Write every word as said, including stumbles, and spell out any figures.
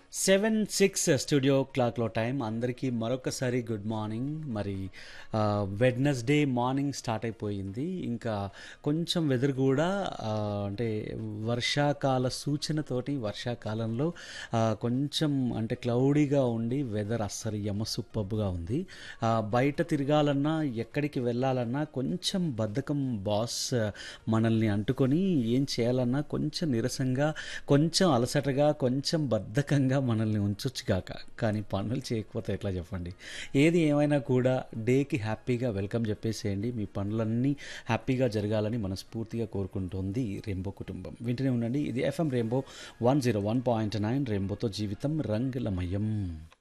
Seven six studio క్లాక్లో time అందరికీ మరొకసారి గుడ్ మార్నింగ్. మరి వెడ్నెస్డే మార్నింగ్ స్టార్ట్ అయిపోయింది. ఇంకా కొంచెం వెదర్ కూడా ఆ, అంటే వర్షాకాల సూచనతోటి వర్షాకాలంలో ఆ, కొంచెం అంటే క్లౌడీగా ఉండి వెదర్ అస్సలు యమ సూపర్గా ఉంది. ఆ, బయట తిరగాలన్నా ఎక్కడికి వెళ్ళాలన్నా కొంచెం బద్ధకం బాస్ మనల్ని అంటుకొని ఏం చేయాలన్నా కొంచెం నీరసంగా, కొంచెం అలసటగా, కొంచెం బద్ధకంగా మనల్ని ఉంచొచ్చు కాక, కానీ పనులు చేయకపోతే ఎట్లా చెప్పండి. ఏది ఏమైనా కూడా డేకి హ్యాపీగా వెల్కమ్ చెప్పేసేయండి. మీ పనులన్నీ హ్యాపీగా జరగాలని మనస్ఫూర్తిగా కోరుకుంటోంది రెయిన్బో కుటుంబం. వింటూనే ఉండండి, ఇది FM rainbow one zero one point nine. రెయిన్బోతో జీవితం రంగులమయం.